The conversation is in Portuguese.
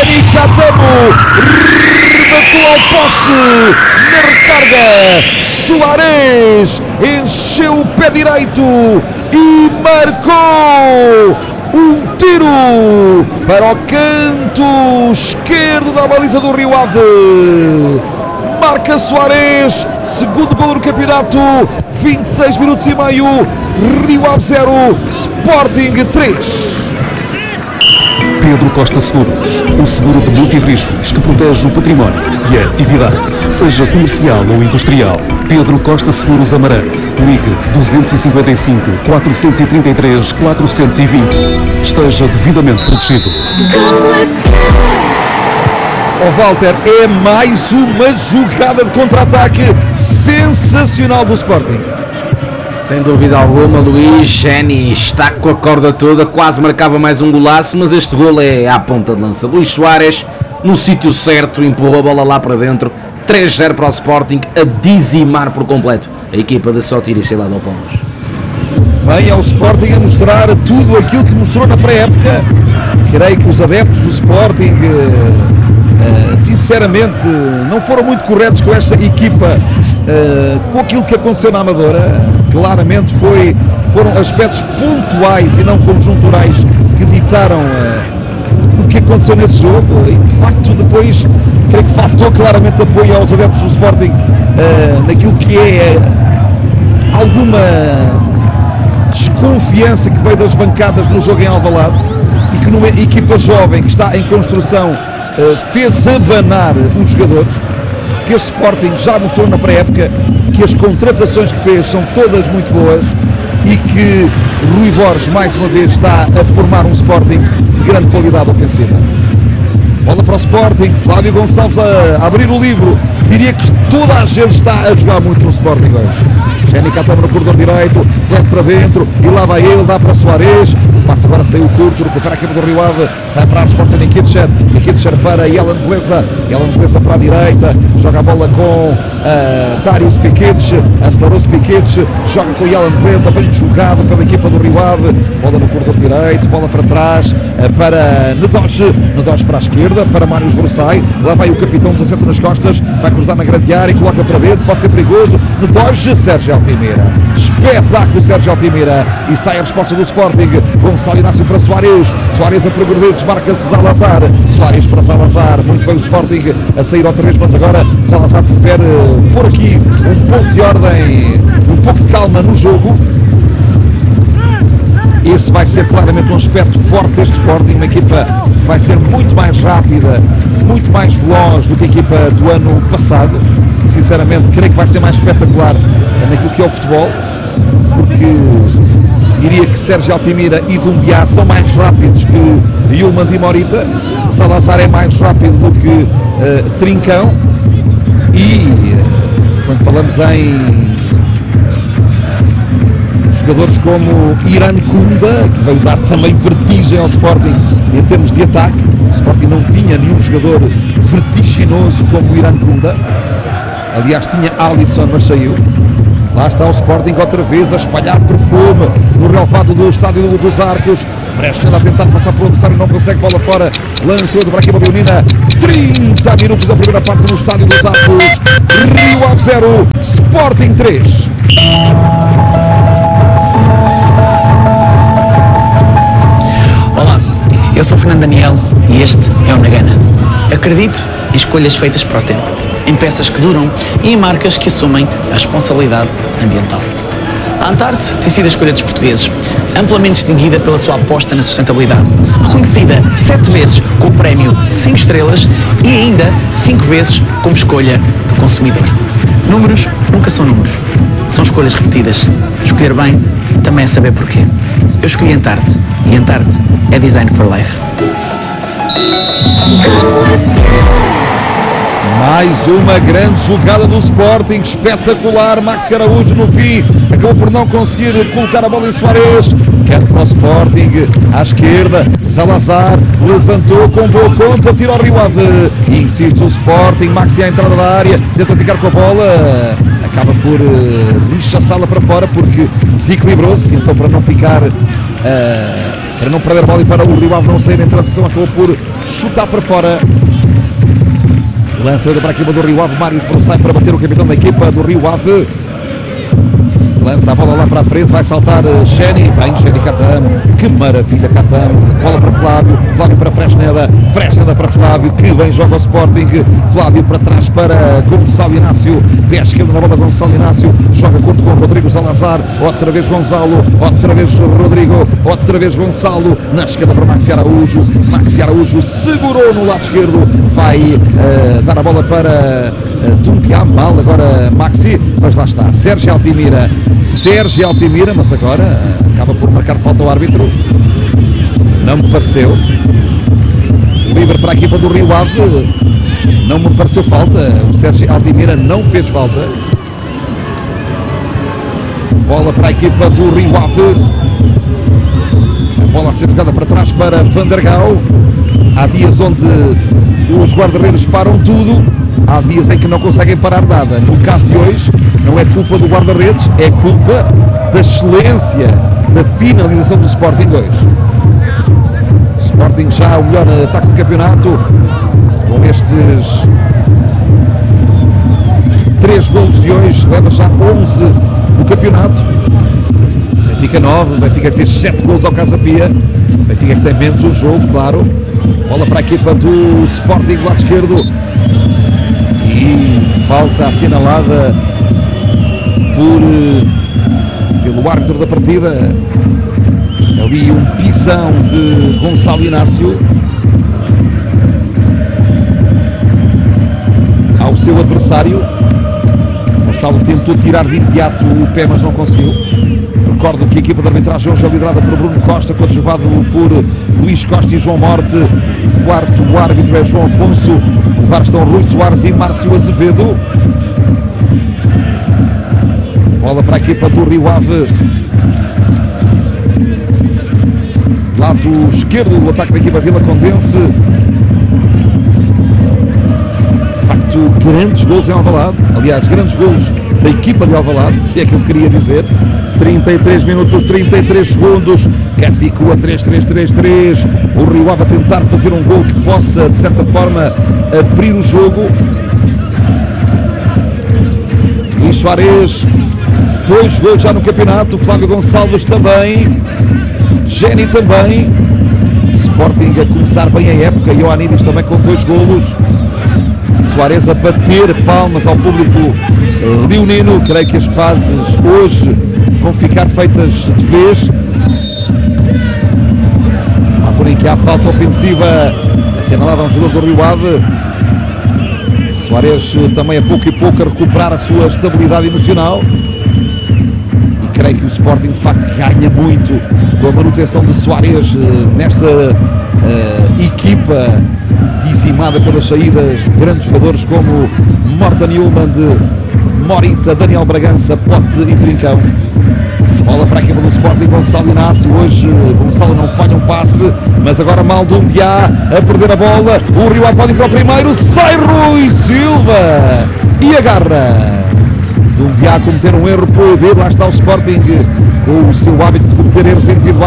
Jenny Catamo rematou ao poste na recarga. Soares encheu o pé direito e marcou um tiro para o canto esquerdo da baliza do Rio Ave. Marca Soares, segundo gol do campeonato, 26 minutos e meio, Rio Ave 0, Sporting 3. Pedro Costa Seguros, o seguro de multirriscos que protege o património e a atividade, seja comercial ou industrial. Pedro Costa Seguros Amarante, ligue 255 433 420. Esteja devidamente protegido. Walter, é mais uma jogada de contra-ataque sensacional do Sporting. Sem dúvida alguma, Luís. Jenny está com a corda toda, quase marcava mais um golaço, mas este gol é à ponta de lança. Luís Soares, no sítio certo, empurrou a bola lá para dentro. 3-0 para o Sporting, a dizimar por completo a equipa de Sotiris Ceilado ao Palmas. Bem, é o Sporting a mostrar tudo aquilo que mostrou na pré-época. Creio que os adeptos do Sporting sinceramente não foram muito corretos com esta equipa, com aquilo que aconteceu na Amadora. Claramente foram aspectos pontuais e não conjunturais que ditaram o que aconteceu nesse jogo, e de facto depois creio que faltou claramente apoio aos adeptos do Sporting naquilo que é alguma desconfiança que veio das bancadas no jogo em Alvalade, e que numa equipa jovem que está em construção fez abanar os jogadores. Que este Sporting já mostrou na pré-época que as contratações que fez são todas muito boas e que Rui Borges mais uma vez está a formar um Sporting de grande qualidade ofensiva. Bola para o Sporting, Flávio Gonçalves a abrir o livro. Diria que toda a gente está a jogar muito no Sporting hoje. Jenny Catamo no corredor direito, flete para dentro e lá vai ele, dá para Soares. Passa agora, saiu curto, recupera a equipa do Rio Ave, sai para a resposta de Nikitcher para Yelan Beleza para a direita, joga a bola com Darius Piquet, acelerou-se Piquet, joga com Yelan Beleza, bem jogado pela equipa do Rio Ave, bola no corredor direito, bola para trás, para Nedoche para a esquerda, para Mários Versai, lá vai o capitão 17 nas costas, vai cruzar na grande área e coloca para dentro, pode ser perigoso, Nedoche, Sérgio Altimira, espetáculo Sérgio Altimira, e sai a resposta do Sporting. Gonçalo Inácio para Soares a progredir, desmarca-se Salazar, Soares para Salazar, muito bem o Sporting a sair outra vez, mas agora Salazar prefere pôr aqui um ponto de ordem, um pouco de calma no jogo. Esse vai ser claramente um aspecto forte deste Sporting, uma equipa que vai ser muito mais rápida, muito mais veloz do que a equipa do ano passado. Sinceramente, creio que vai ser mais espetacular naquilo que é o futebol, porque diria que Sérgio Altimira e Dumbiá são mais rápidos que Yulman Di Morita. Salazar é mais rápido do que Trincão, e quando falamos em jogadores como Iran Kunda, que veio dar também vertigem ao Sporting em termos de ataque. O Sporting não tinha nenhum jogador vertiginoso como Iran Kunda. Aliás, tinha Alisson, mas saiu. Lá está o Sporting outra vez a espalhar perfume no relvado do Estádio dos Arcos. Fresca a tentar passar por um adversário, não consegue, bola fora. Lançou para a equipa leonina. 30 minutos da primeira parte no Estádio dos Arcos. Rio Ave 0, Sporting 3. Olá, eu sou Fernando Daniel e este é o Nagana. Acredito em escolhas feitas para o tempo, em peças que duram e em marcas que assumem a responsabilidade ambiental. A Antarte tem sido a escolha dos portugueses, amplamente distinguida pela sua aposta na sustentabilidade, reconhecida 7 vezes com o prémio 5 estrelas e ainda 5 vezes como escolha do consumidor. Números nunca são números, são escolhas repetidas. Escolher bem também é saber porquê. Eu escolhi Antarte e Antarte é Design for Life. Mais uma grande jogada do Sporting, espetacular. Maxi Araújo no fim acabou por não conseguir colocar a bola em Soares. Quer para o Sporting, à esquerda, Salazar levantou com boa conta, tira ao Rio Ave. Insiste o Sporting, Maxi à entrada da área, tenta ficar com a bola, acaba por rechaçá-la para fora porque desequilibrou-se, então para não ficar... para não perder a bola e para o Rio Ave não sair em transição, acabou por chutar para fora. Lança para a equipa do Rio Ave. Mário sai para bater o capitão da equipa do Rio Ave. Lança a bola lá para a frente, vai saltar Xeni, bem Xeni Catamo, que maravilha Catamo, bola para Flávio, Flávio para Fresneda, Fresneda para Flávio, que bem joga o Sporting, Flávio para trás para Gonçalo Inácio, pé esquerdo na bola Gonçalo Inácio, joga curto com Rodrigo Salazar, outra vez Gonçalo, outra vez Rodrigo, outra vez Gonçalo, na esquerda para Maxi Araújo segurou no lado esquerdo, vai dar a bola para Dumbiá, mal agora Maxi, mas lá está, Sérgio Altimira, mas agora acaba por marcar falta ao árbitro, não me pareceu. Livre para a equipa do Rio Ave, não me pareceu falta, o Sérgio Altimira não fez falta. Bola para a equipa do Rio Ave, a bola a ser jogada para trás para Vandergaal. Há dias onde os guarda-redes param tudo, há dias em que não conseguem parar nada. No caso de hoje, não é culpa do guarda-redes, é culpa da excelência da finalização do Sporting hoje. Sporting já o melhor ataque do campeonato, com estes 3 golos de hoje, leva já 11 no campeonato. Benfica 9, Benfica fez 7 golos ao Casa Pia, Benfica que tem menos um jogo, claro. Bola para a equipa do Sporting, lado esquerdo, e falta assinalada pelo árbitro da partida, ali um pisão de Gonçalo Inácio ao seu adversário. Gonçalo tentou tirar de imediato o pé, mas não conseguiu. Recordo que a equipa de arbitragem hoje é liderada por Bruno Costa, coadjuvado por Luís Costa e João Morte. O quarto árbitro é João Afonso. O VAR estão Rui Soares e Márcio Azevedo. Bola para a equipa do Rio Ave. Lado esquerdo do ataque da equipa Vila Condense. De facto, grandes golos em Alvalade. Aliás, grandes golos da equipa de Alvalade, se é que eu queria dizer. 33 minutos, 33 segundos. Capicua 3-3-3-3. O Rio Ave a tentar fazer um gol que possa, de certa forma, abrir o jogo. Luís Soares, 2 golos já no campeonato. Flávio Gonçalves também. Geni também. Sporting a começar bem a época. Ioannidis também com 2 golos. Soares a bater palmas ao público leonino. Creio que as pazes hoje vão ficar feitas de vez. Na altura em que há falta ofensiva assinalada a um jogador do Rio Ave. Soares também a pouco e pouco a recuperar a sua estabilidade emocional. E creio que o Sporting de facto ganha muito com a manutenção de Soares nesta equipa dizimada pelas saídas de grandes jogadores como Morten Newman, Morita, Daniel Bragança, Pote e Trincão. Bola para a equipa do Sporting, Gonçalo Inácio. Hoje Gonçalo não falha um passe, mas agora mal Dumbiá a perder a bola. O Rio Ave pode ir para o primeiro, sai Rui Silva e agarra. Dumbiá a cometer um erro proibido. Lá está o Sporting com o seu hábito de cometer erros individuais.